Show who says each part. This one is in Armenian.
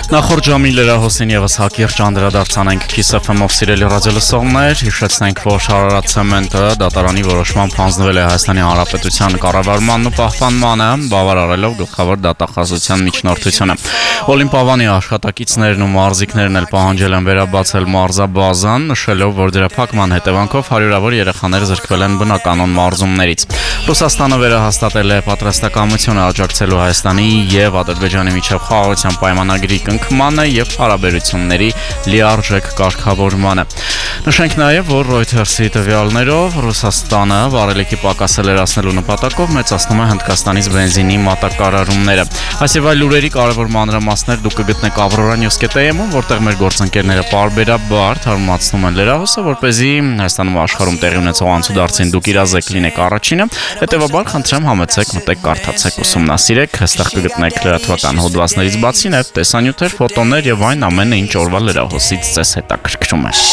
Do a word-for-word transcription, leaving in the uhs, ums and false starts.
Speaker 1: Նախորդ ժամի լրահոսին եւս հակիրճ անդրադարձանենք Kiss F M-ով սիրելի ռադիոլսողներ, հիշեցնենք, որ Շարարատ ցեմենտը դատարանի որոշմամբ հանձնվել է Հայաստանի Հանրապետության կառավարմանն ու պահպանմանը, բավարարելով գլխավոր դատախազության միջնորդությունը։ Օլիմպիավանի աշխատակիցներն ու մարզիկներն էլ պահանջել են վերաբացել մարզաբազան, նշելով, որ դրա փակման հետևանքով հարյուրավոր երեխաներ զրկվել են բնականոն մարզումներից։ Ռուսաստանը վերահաստատել է պատրաստակամությունը աջակցելու Հայաստանի եւ Ադրբեջանի միջև խաղաղության պայմանագրի կնքմանը եւ հարաբերությունների լիարժեք կարգավորմանը։ Նշենք նաեւ, որ Reuters-ի տվյալներով Ռուսաստանը վարելիքի պակասը լրացնելու նպատակով մեծացնում է Հնդկաստանից բենզինի մատակարարումները։ Այս եւ այլ լուրերի կարևոր մանրամասներ դուք կգտնեք Aurora News.am-ում, որտեղ մեր գործընկերները պարբերաբար թարմացնում են լրահոսը, որպեսզի Հայաստանում ու աշխարհում տեղի ունեցող անցուդարձին դուք իրազեկ լինեք առաջինը։ Հետևաբար խնդրեմ համեցեք, մտեք, կարդացեք, ուսումնասիրեք, այստեղ կգտնեք լրատվական հոդվածներից բացի նաեւ տեսանյութեր, ֆոտոներ եւ այն ամենը, ինչ օրվա լրահոսից ձեզ հետաքրքրում է։